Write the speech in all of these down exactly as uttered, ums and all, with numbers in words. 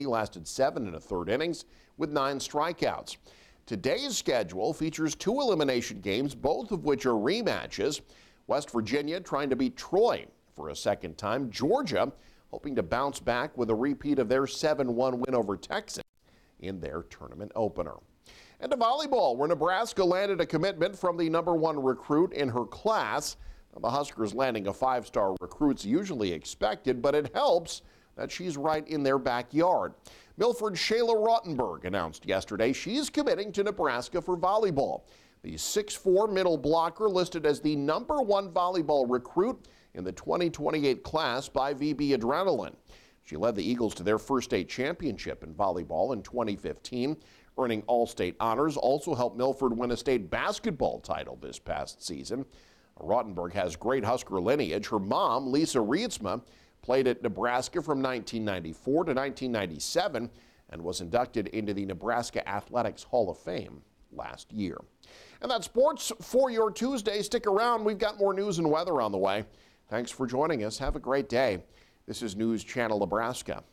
He lasted seven and a third innings with nine strikeouts. Today's schedule features two elimination games, both of which are rematches. West Virginia trying to beat Troy for a second time. Georgia hoping to bounce back with a repeat of their seven one win over Texas in their tournament opener. And to volleyball, where Nebraska landed a commitment from the number one recruit in her class. Now, the Huskers landing a five-star recruit's usually expected, but it helps that she's right in their backyard. Milford's Shayla Rottenberg announced yesterday she's committing to Nebraska for volleyball. The six foot four middle blocker listed as the number one volleyball recruit in the twenty twenty-eight class by V B Adrenaline. She led the Eagles to their first state championship in volleyball in twenty fifteen, earning all-state honors, also helped Milford win a state basketball title this past season. Rottenberg has great Husker lineage. Her mom, Lisa Rietsma, played at Nebraska from nineteen ninety-four to nineteen ninety-seven and was inducted into the Nebraska Athletics Hall of Fame last year. And that's sports for your Tuesday. Stick around. We've got more news and weather on the way. Thanks for joining us. Have a great day. This is News Channel Nebraska.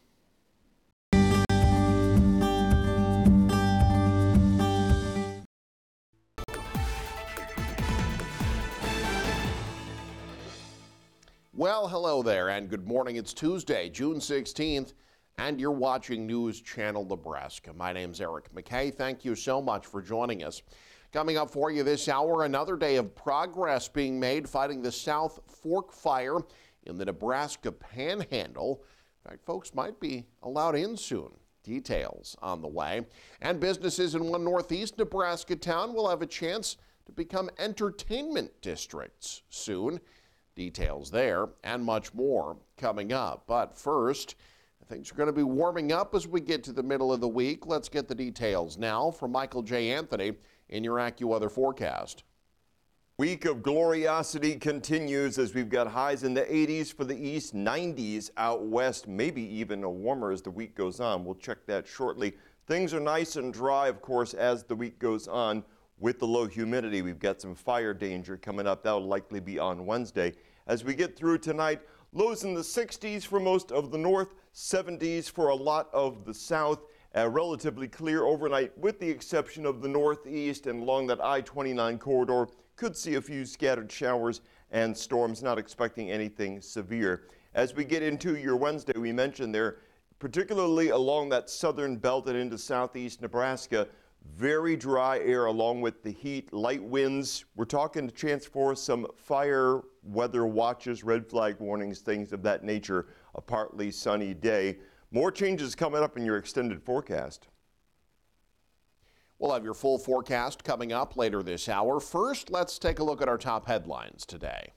Well, hello there, and good morning. It's Tuesday, June sixteenth, and you're watching News Channel Nebraska. My name's Eric McKay. Thank you so much for joining us. Coming up for you this hour, another day of progress being made fighting the South Fork fire in the Nebraska Panhandle. In fact, folks might be allowed in soon. Details on the way. And businesses in one northeast Nebraska town will have a chance to become entertainment districts soon. Details there and much more coming up. But first, things are going to be warming up as we get to the middle of the week. Let's get the details now from Michael J. Anthony in your AccuWeather forecast. Week of gloriosity continues as we've got highs in the eighties for the east, nineties out west, maybe even a warmer as the week goes on. We'll check that shortly. Things are nice and dry, of course, as the week goes on. With the low humidity, we've got some fire danger coming up. That'll likely be on Wednesday. As we get through tonight, lows in the sixties for most of the north, seventies for a lot of the south. Uh, relatively clear overnight with the exception of the northeast and along that I twenty-nine corridor. Could see a few scattered showers and storms, not expecting anything severe. As we get into your Wednesday, we mentioned there, particularly along that southern belt and into southeast Nebraska, very dry air along with the heat, light winds. We're talking a chance for some fire weather watches, red flag warnings, things of that nature, a partly sunny day. More changes coming up in your extended forecast. We'll have your full forecast coming up later this hour. First, let's take a look at our top headlines today.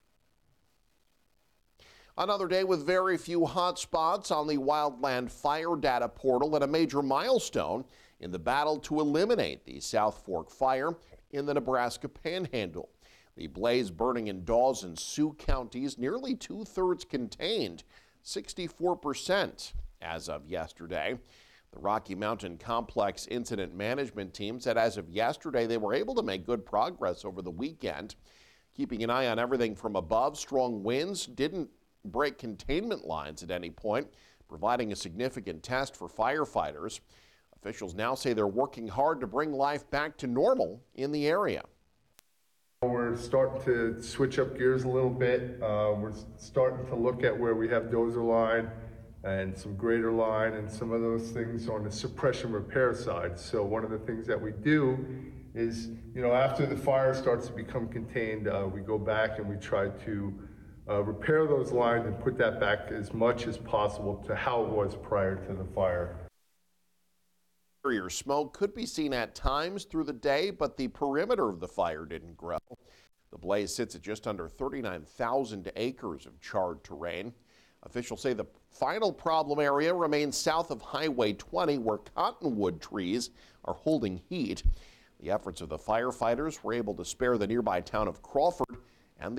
Another day with very few hot spots on the Wildland Fire Data Portal and a major milestone in the battle to eliminate the South Fork fire in the Nebraska Panhandle. The blaze burning in Dawes and Sioux counties, nearly two-thirds contained, sixty-four percent as of yesterday. The Rocky Mountain Complex Incident Management Team said as of yesterday they were able to make good progress over the weekend, keeping an eye on everything from above. Strong winds didn't break containment lines at any point, providing a significant test for firefighters. Officials now say they're working hard to bring life back to normal in the area. We're starting to switch up gears a little bit. Uh, we're starting to look at where we have dozer line and some grader line and some of those things on the suppression repair side. So one of the things that we do is, you know, after the fire starts to become contained, uh, we go back and we try to uh, repair those lines and put that back as much as possible to how it was prior to the fire. Exterior smoke could be seen at times through the day, but the perimeter of the fire didn't grow. The blaze sits at just under thirty-nine thousand acres of charred terrain. Officials say the final problem area remains south of Highway twenty, where cottonwood trees are holding heat. The efforts of the firefighters were able to spare the nearby town of Crawford